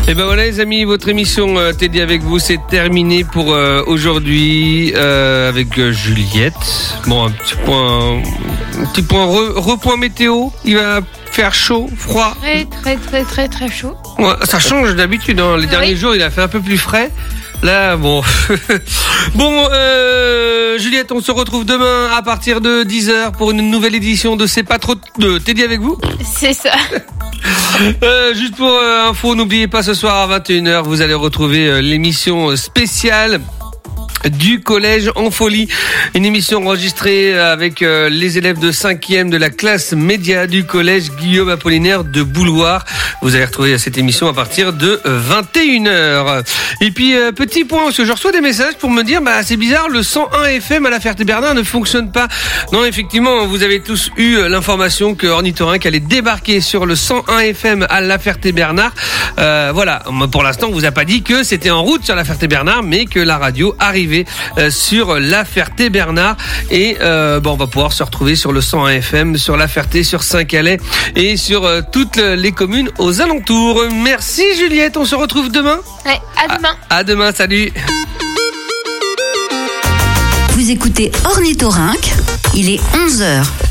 Et ben voilà les amis, votre émission Teddy avec vous, c'est terminé pour aujourd'hui avec Juliette. Bon, un petit point repoint météo. Il va faire chaud, froid. Très chaud. Ouais, ça change d'habitude. Hein. Les derniers jours, il a fait un peu plus frais. Là, bon. Juliette, on se retrouve demain à partir de 10h pour une nouvelle édition de C'est pas trop de Teddy avec vous. C'est ça. Juste pour info, n'oubliez pas ce soir à 21h, vous allez retrouver l'émission spéciale du collège en folie, une émission enregistrée avec les élèves de 5e de la classe média du collège Guillaume Apollinaire de Bouloir. Vous allez retrouver cette émission à partir de 21h. Et puis petit point, parce que je reçois des messages pour me dire c'est bizarre, le 101 FM à la Ferté-Bernard ne fonctionne pas. Non, effectivement, vous avez tous eu l'information que Ornithorynque allait débarquer sur le 101 FM à la Ferté-Bernard. Voilà, pour l'instant, on vous a pas dit que c'était en route sur la Ferté-Bernard, mais que la radio arrivait sur la Ferté-Bernard et on va pouvoir se retrouver sur le 101 FM, sur la Ferté, sur Saint-Calais et sur toutes les communes aux alentours. Merci Juliette, on se retrouve demain. Ouais, à demain. À demain, salut. Vous écoutez Ornithorynque, il est 11h.